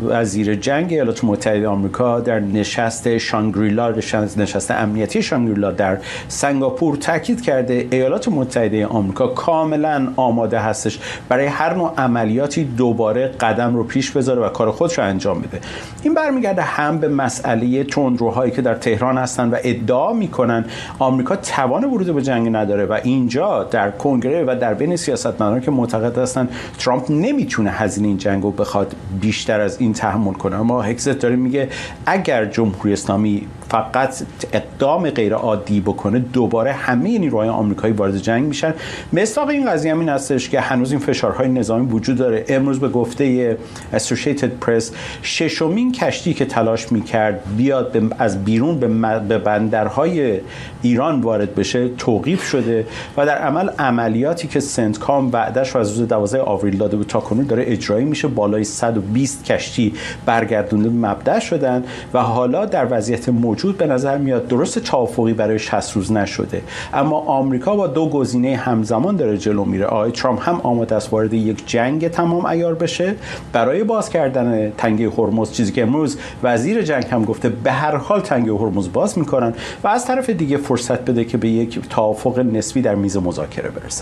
وزیر جنگ ایالات متحده آمریکا در نشست شانگریلا، نشست امنیتی شانگریلا در سنگاپور تاکید کرده ایالات متحده آمریکا کاملا آماده هستش برای هر نوع عملیاتی دوباره قدم رو پیش بذاره و کار خودش رو انجام بده. این برمیگرده هم به مسئله تندروهایی که در تهران هستن و ادعا میکنن آمریکا توان ورود به جنگ نداره و اینجا در کنگره و در بین سیاستمداران که معتقد هستن ترامپ نمیتونه هزینه این جنگ رو بخواد بیشتر از این تحمل کنه. اما هگزت داره میگه اگر جمهوری اسلامی فقط اقدام غیر عادی بکنه دوباره همه نیروهای آمریکایی وارد جنگ میشن. مصداق این قضیه همین هستش که هنوز این فشارهای نظامی وجود داره. امروز به گفته Associated Press ششمین کشتی که تلاش میکرد بیاد از بیرون به بندرهای ایران وارد بشه توقیف شده و در عمل عملیاتی که سنتکام وعده‌اش رو از روز 12 آوریل داده بود تا کنون داره اجرایی میشه. بالای 120 کشتی برگردونده به مبدأ شدن و حالا در وضعیت موجود به نظر میاد درست توافقی برای 60 روز نشده، اما آمریکا با دو گزینه همزمان داره جلو میره. آقای ترامپ هم آماده است وارد یک جنگ تمام عیار بشه برای باز کردن تنگه هرمز، چیزی که امروز وزیر جنگ هم گفته به هر حال تنگه هرمز باز میکنن، و از طرف دیگه فرصت بده که به یک توافق نسبی در میز مذاکره برسن.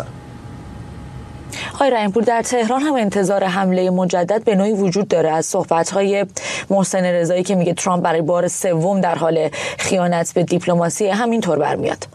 آقای رحیم‌پور، در تهران هم انتظار حمله مجدد به نوعی وجود داره. از صحبت‌های محسن رضایی که میگه ترامپ برای بار سوم در حال خیانت به دیپلماسی همینطور برمیاد.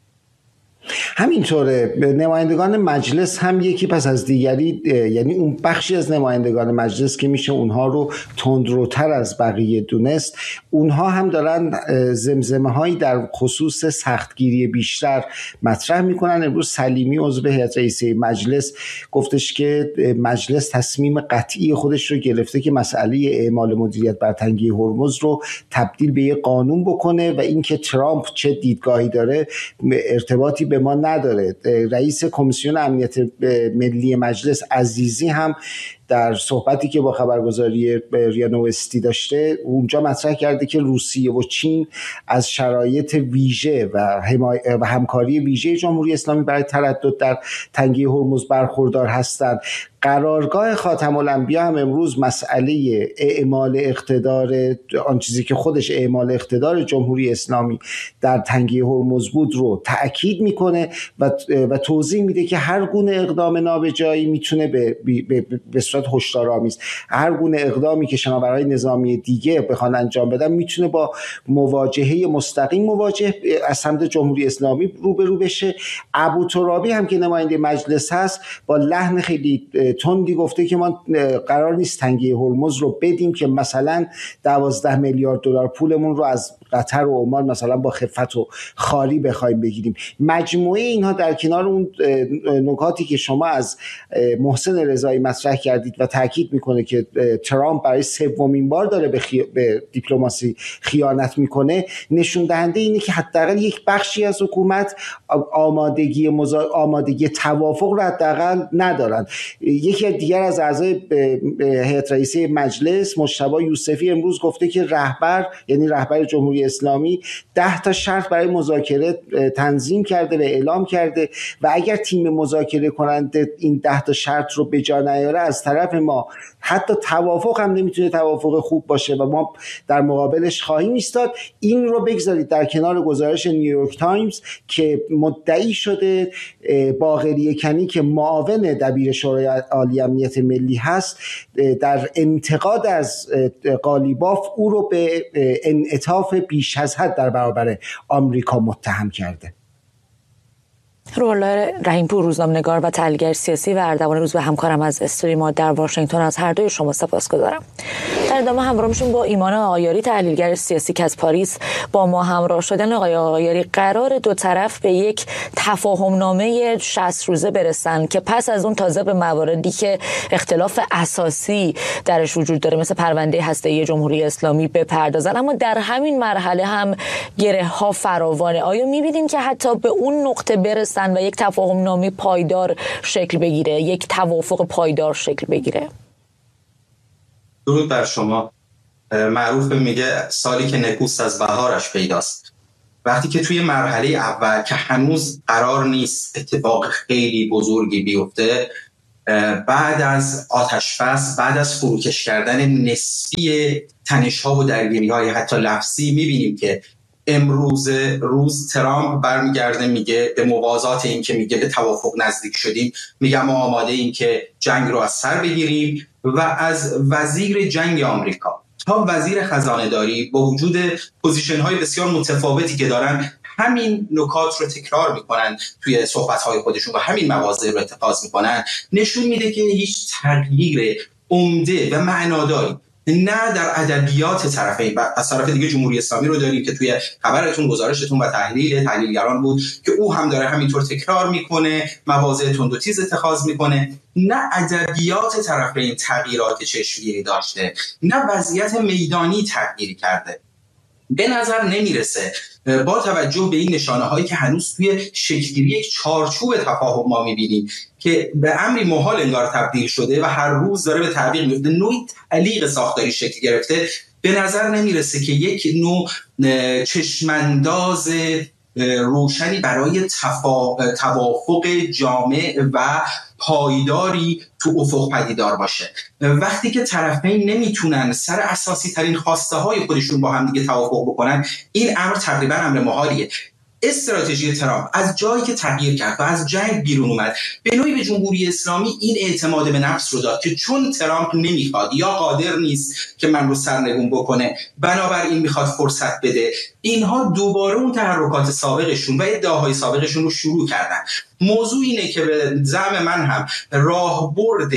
همینطوره. نمایندگان مجلس هم یکی پس از دیگری، یعنی اون بخشی از نمایندگان مجلس که میشه اونها رو تندروتر از بقیه دونست، اونها هم دارن زمزمه هایی در خصوص سختگیری بیشتر مطرح میکنن. امروز سلیمی عضو هیئت رئیسه مجلس گفتش که مجلس تصمیم قطعی خودش رو گرفته که مسئله اعمال مدیریت بر تنگه هرمز رو تبدیل به یک قانون بکنه و اینکه ترامپ چه دیدگاهی داره ارتباطی به ما نداره. رئیس کمیسیون امنیت ملی مجلس عزیزی هم در صحبتی که با خبرگزاری ریا نوستی داشته اونجا مطرح کرده که روسیه و چین از شرایط ویژه و همکاری ویژه جمهوری اسلامی برای تردد در تنگه هرمز برخوردار هستند. قرارگاه خاتم الانبیا هم امروز مسئله اعمال اقتدار، آن چیزی که خودش اعمال اقتدار جمهوری اسلامی در تنگه هرمز بود رو تأکید میکنه و توضیح میده که هر گونه اقدام نابجایی میتونه به صورت هشدارآمیز، هر گونه اقدامی که شناورهای نظامی دیگه بخوان انجام بدن میتونه با مواجهه مستقیم مواجه از سمت جمهوری اسلامی روبرو بشه. ابو ترابی هم که نماینده مجلس هست با لحن خیلی تندی گفته که ما قرار نیست تنگه هرمز رو بدیم که مثلا 12 میلیارد دلار پولمون رو از قطر و عمان مثلا با خفت و خالی بخوایم بگیریم. مجموعه اینها در کنار اون نکاتی که شما از محسن رضایی مطرح کردید و تاکید میکنه که ترامپ برای سومین بار داره به دیپلماسی خیانت میکنه، نشون دهنده اینه که حداقل یک بخشی از حکومت آمادگی توافق رو حداقل ندارن. یکی دیگر از اعضای هیئت رئیسه مجلس مجتبی یوسفی امروز گفته که رهبر جمهوری اسلامی 10 تا شرط برای مذاکره تنظیم کرده و اعلام کرده و اگر تیم مذاکره کننده این 10 تا شرط رو به جا نیاره از طرف ما حتی توافق هم نمیتونه توافق خوب باشه و ما در مقابلش خواهیم ایستاد. این رو بگذارید در کنار گزارش نیویورک تایمز که مدعی شده باقری کنی که معاون دبیر شورای عالی امنیت ملی هست در انتقاد از قالیباف او رو به انعطاف بیش از حد در برابر آمریکا متهم کرده. رولا رحیم‌پور، روزنامه‌نگار و تحلیلگر سیاسی و اردوان روز و همکارم از استریم در واشنگتن، از هر دوی شما سپاسگزارم. در ادامه همراه میشیم با ایمان آقایاری، تحلیلگر سیاسی که از پاریس با ما همراه شدن. آقای آقایاری، قرار دو طرف به یک تفاهم‌نامه 60 روزه برسن که پس از اون تازه به مواردی که اختلاف اساسی درش وجود داره مثل پرونده هسته‌ای جمهوری اسلامی بپردازن، اما در همین مرحله هم گره‌ها فراوانه. آیا می‌بینیم که حتی به اون نقطه برسن و یک تفاهم‌نامه پایدار شکل بگیره، یک توافق پایدار شکل بگیره؟ درود بر شما. معروف میگه سالی که نکوست از بهارش پیداست. وقتی که توی مرحله اول که هنوز قرار نیست اتفاق خیلی بزرگی بیفته، بعد از آتش‌بس، بعد از فروکش کردن نسبی تنش‌ها و درگیری‌های حتی لفظی، می‌بینیم که امروز روز ترامپ برمیگرده میگه به موازات این که میگه به توافق نزدیک شدیم، میگه ما آماده این که جنگ رو از سر بگیریم و از وزیر جنگ آمریکا تا وزیر خزانه داری با وجود پوزیشن های بسیار متفاوتی که دارن همین نکات رو تکرار میکنن توی صحبت های خودشون و همین مواضع رو اتخاذ میکنن، نشون میده که هیچ تغییر عمده و معناداری نه در ادبیات طرفین. از طرف دیگه جمهوری اسلامی رو داریم که توی خبرتون، گزارشتون و تحلیلگران بود که او هم داره همینطور تکرار میکنه، مواضع تند و تیز اتخاذ میکنه. نه ادبیات طرفین تغییرات چشمگیری داشته، نه وضعیت میدانی تغییری کرده. به نظر نمیرسه با توجه به این نشانه هایی که هنوز توی شکل‌گیری یک چارچوب تفاهم ما میبینیم که به امری محال انگار تبدیل شده و هر روز داره به تعویق میفته، نوعی تعلیق ساختاری شکل گرفته، به نظر نمیرسه که یک نوع چشمانداز روشنی برای توافق جامع و پایداری تو افق پدیدار باشه. وقتی که طرفین نمیتونن سر اساسی ترین خواسته های خودشون با هم دیگه توافق بکنن، این امر تقریبا امر محالیه. استراتژی ترامپ از جایی که تغییر کرد و از جنگ بیرون اومد، به نوعی به جمهوری اسلامی این اعتماد به نفس رو داد که چون ترامپ نمیخواد یا قادر نیست که من رو سرنگون بکنه، بنابراین میخواد فرصت بده، اینها دوباره اون تحرکات سابقشون و ادعاهای سابقشون رو شروع کردن. موضوع اینه که به زعم من هم راهبرد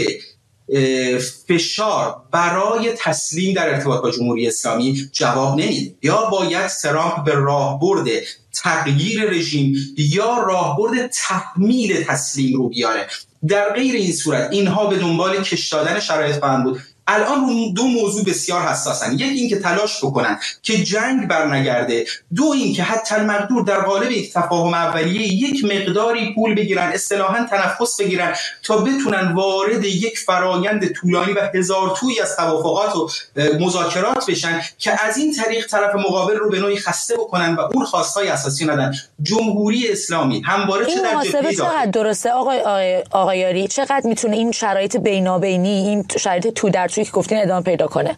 فشار برای تسلیم در ارتباط با جمهوری اسلامی جواب نمیده. یا باید ترامپ به راهبرد تغییر رژیم یا راهبرد تحمیل تسلیم رو بیاره. در غیر این صورت اینها به دنبال کش دادن شرایط خواهند بود. الان دو موضوع بسیار حساسن، یک این که تلاش بکنن که جنگ برنگرده، دو این که حتی المقدور در قالب یک تفاهم اولیه یک مقداری پول بگیرن، اصطلاحاً تنفس بگیرن تا بتونن وارد یک فرایند طولانی و هزار تویی از توافقات و مذاکرات بشن که از این طریق طرف مقابل رو به نوعی خسته بکنن و اون خواستهای اساسی ندن. جمهوری اسلامی همواره چه در جبهه چقدر درسته آقای یاری، چقدر میتونه این شرایط بینابینی، این شرایط تو در که گفتین ادامه پیدا کنه؟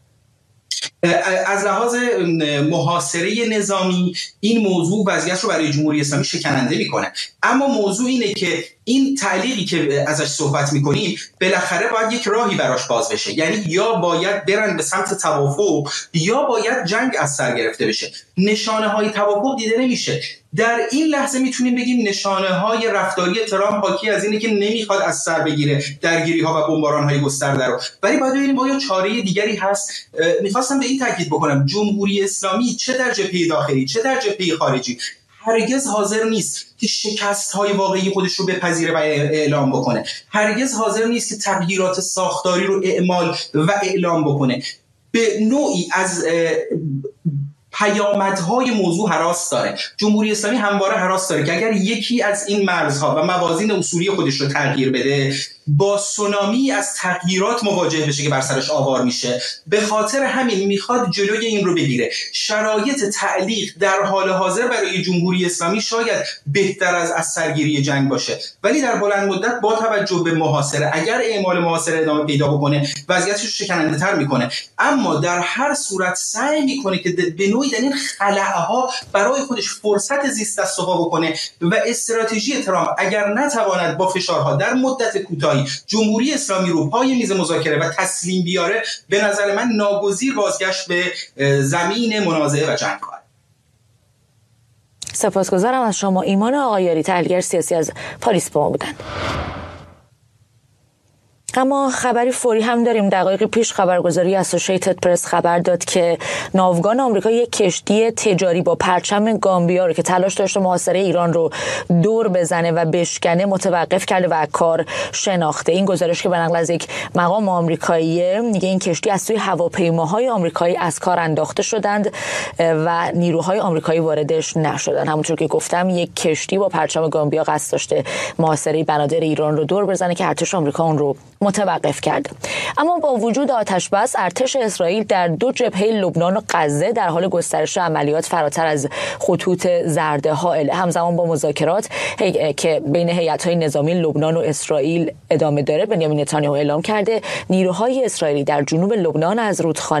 از لحاظ محاصره نظامی این موضوع وضعیت رو برای جمهوری اسلامی شکننده میکنه، اما موضوع اینه که این تعلیقی که ازش صحبت میکنیم بالاخره باید یک راهی براش باز بشه، یعنی یا باید برن به سمت توافق یا باید جنگ از سر گرفته بشه. نشانه های توافق دیده نمیشه. در این لحظه میتونیم بگیم نشانه های رفتاری ترامپ حاکی از اینه که نمیخواد از سر بگیره درگیری ها و بمباران های گسترده رو، ولی باید ببینیم آیا چاره دیگری هست. میخواستم به این تاکید بکنم جمهوری اسلامی چه در جبهه داخلی چه در جبهه خارجی هرگز حاضر نیست که شکست‌های واقعی خودش رو بپذیره و اعلام بکنه، هرگز حاضر نیست که تغییرات ساختاری رو اعمال و اعلام بکنه. به نوعی از پیامدهای موضوع هراس داره. جمهوری اسلامی همواره هراس داره که اگر یکی از این مرزها و موازین اصولی خودش رو تغییر بده، با سونامی از تغییرات مواجه بشه که بر سرش آوار میشه. به خاطر همین میخواد جلوی این رو بگیره. شرایط تعلیق در حال حاضر برای جمهوری اسلامی شاید بهتر از سرگیری جنگ باشه، ولی در بلند مدت با توجه به محاصره، اگر اعمال محاصره ادامه پیدا بکنه، وضعیتش رو شکننده تر میکنه. اما در هر صورت سعی میکنه که به نوعی در این خلأها برای خودش فرصت زیست دست و پا بکنه و استراتژی ترامپ اگر نتواند با فشارها در مدت کوتاه جمهوری اسلامی رو پای میز مذاکره و تسلیم بیاره، به نظر من ناگزیر بازگشت به زمین منازعه و جنگ خواهد. سپاسگزارم از شما. ایمان آقایاری، تحلیلگر سیاسی از پاریس با ما بودند. اما خبری فوری هم داریم. دقایق پیش خبرگزاری اسوسییتد پرس خبر داد که ناوگان آمریکا یک کشتی تجاری با پرچم گامبیا رو که تلاش داشته محاصره ایران رو دور بزنه و بشکنه متوقف کرده و کار شناخته. این گزارش که به نقل از یک مقام آمریکاییه میگه این کشتی از سوی هواپیماهای آمریکایی از کار انداخته شدند و نیروهای آمریکایی واردش نشدند. همونطور که گفتم یک کشتی با پرچم گامبیا قصد داشته محاصره بنادر ایران رو دور بزنه که ارتش آمریکا اون رو متوقف کرده. اما با وجود آتش بس، ارتش اسرائیل در 2 جبهه لبنان و غزه در حال گسترش عملیات فراتر از خطوط زرد حائل. همزمان با مذاکرات که بین هیئت‌های نظامی لبنان و اسرائیل ادامه داره، بنیامین نتانیاهو اعلام کرده نیروهای اسرائیلی در جنوب لبنان از رودخانه